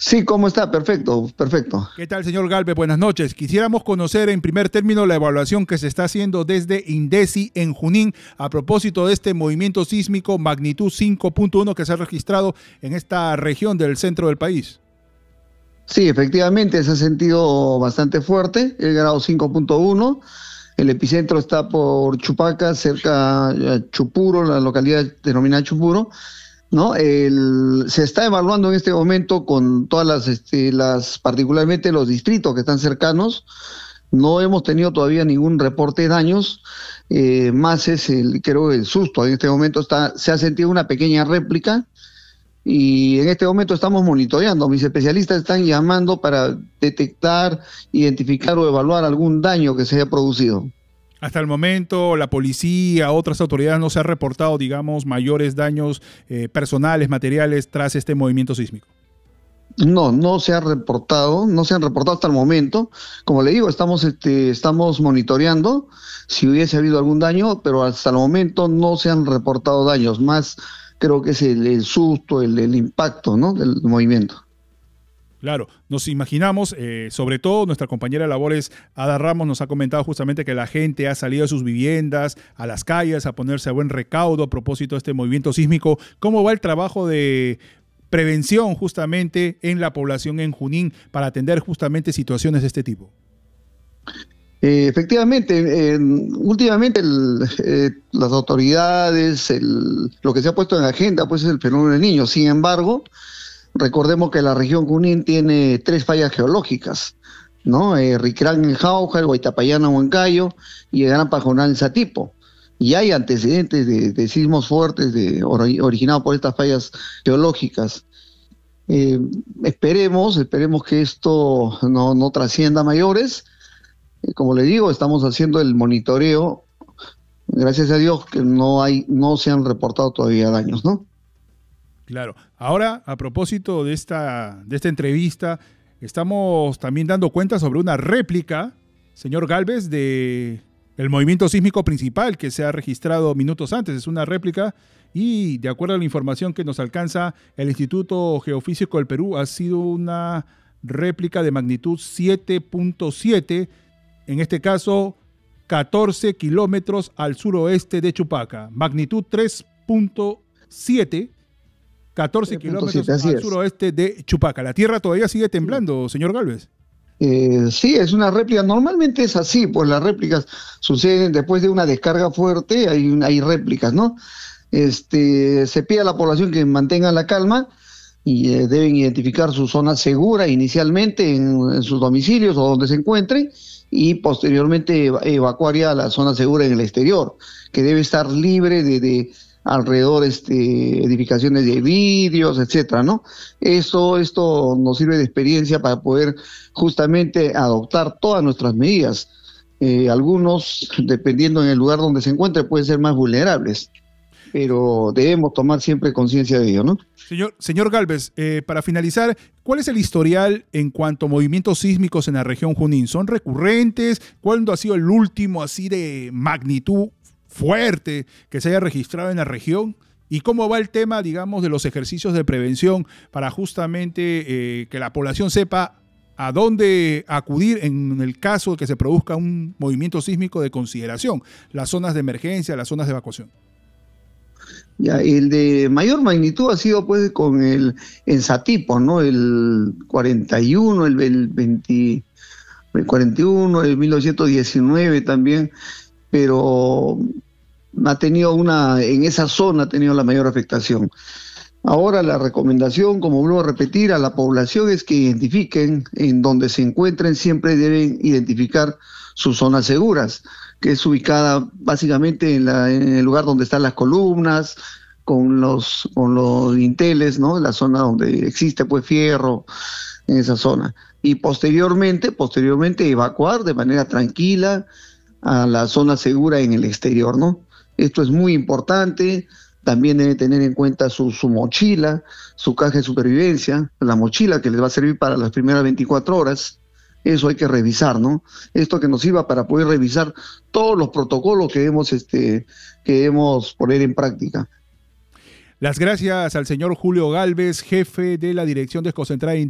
Sí, ¿cómo está? Perfecto, perfecto. ¿Qué tal, señor Galvez? Buenas noches. Quisiéramos conocer en primer término la evaluación que se está haciendo desde INDECI en Junín a propósito de este movimiento sísmico magnitud 5.1 que se ha registrado en esta región del centro del país. Sí, efectivamente se ha sentido bastante fuerte, el grado 5.1. El epicentro está por Chupaca, cerca a Chupuro, la localidad denominada Chupuro, ¿no? Se está evaluando en este momento con todas particularmente los distritos que están cercanos. No hemos tenido todavía ningún reporte de daños, más es creo el susto. En este momento se ha sentido una pequeña réplica y en este momento estamos monitoreando. Mis especialistas están llamando para detectar, identificar o evaluar algún daño que se haya producido. Hasta el momento, la policía, otras autoridades no se han reportado, digamos, mayores daños personales, materiales tras este movimiento sísmico. No se han reportado hasta el momento. Como le digo, estamos monitoreando si hubiese habido algún daño, pero hasta el momento no se han reportado daños. Más creo que es el susto, el impacto, ¿no?, del movimiento. Claro, nos imaginamos, sobre todo nuestra compañera de labores, Ada Ramos, nos ha comentado justamente que la gente ha salido de sus viviendas, a las calles, a ponerse a buen recaudo a propósito de este movimiento sísmico. ¿Cómo va el trabajo de prevención justamente en la población en Junín para atender justamente situaciones de este tipo? Efectivamente, últimamente las autoridades, lo que se ha puesto en agenda pues es el fenómeno del Niño. Sin embargo, recordemos que la región Junín tiene 3 fallas geológicas, ¿no? Ricrán en Jauja, el Huaytapallana en Huancayo y el Gran Pajonal en Satipo. Y hay antecedentes de sismos fuertes originados por estas fallas geológicas. Esperemos que esto no trascienda a mayores. Como le digo, estamos haciendo el monitoreo. Gracias a Dios que no se han reportado todavía daños, ¿no? Claro. Ahora, a propósito de esta entrevista, estamos también dando cuenta sobre una réplica, señor Galvez, de el movimiento sísmico principal que se ha registrado minutos antes. Es una réplica y, de acuerdo a la información que nos alcanza el Instituto Geofísico del Perú, ha sido una réplica de magnitud 7.7, en este caso 14 kilómetros al suroeste de Chupaca. Magnitud 3.7, 14 kilómetros al suroeste de Chupaca. ¿La tierra todavía sigue temblando, señor Galvez? Sí, es una réplica. Normalmente es así, pues las réplicas suceden después de una descarga fuerte, hay réplicas, ¿no? Se pide a la población que mantenga la calma y deben identificar su zona segura inicialmente en sus domicilios o donde se encuentren y posteriormente evacuar ya a la zona segura en el exterior, que debe estar libre de alrededor edificaciones de vidrios, etcétera, ¿no? Esto nos sirve de experiencia para poder justamente adoptar todas nuestras medidas. Algunos, dependiendo en el lugar donde se encuentre, pueden ser más vulnerables, pero debemos tomar siempre conciencia de ello, ¿no? Señor Galvez, para finalizar, ¿cuál es el historial en cuanto a movimientos sísmicos en la región Junín? ¿Son recurrentes? ¿Cuándo ha sido el último así de magnitud fuerte que se haya registrado en la región? ¿Y cómo va el tema, digamos, de los ejercicios de prevención para justamente que la población sepa a dónde acudir en el caso de que se produzca un movimiento sísmico de consideración? Las zonas de emergencia, las zonas de evacuación. Ya, el de mayor magnitud ha sido pues en Satipo, ¿no? El 41, el 20, el 41, el 1919 también, pero en esa zona ha tenido la mayor afectación. Ahora la recomendación, como vuelvo a repetir, a la población es que identifiquen en donde se encuentren, siempre deben identificar sus zonas seguras, que es ubicada básicamente en el lugar donde están las columnas, con los dinteles, ¿no? La zona donde existe pues fierro, en esa zona. Y posteriormente evacuar de manera tranquila a la zona segura en el exterior, ¿no? Esto es muy importante. También debe tener en cuenta su mochila, su caja de supervivencia, la mochila que les va a servir para las primeras 24 horas. Eso hay que revisar, ¿no? Esto que nos sirva para poder revisar todos los protocolos que debemos poner en práctica. Las gracias al señor Julio Galvez, jefe de la Dirección Desconcentrada